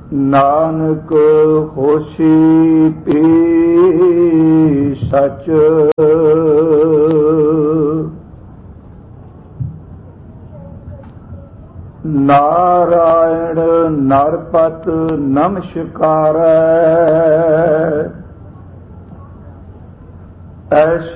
ਨਾਨਕ ਹੋਸੀ ਪੀ ਸਚ। ਨਾਰਾਇਣ ਨਰਪਤ ਨਮਸਕਾਰੈ। ਐਸੀ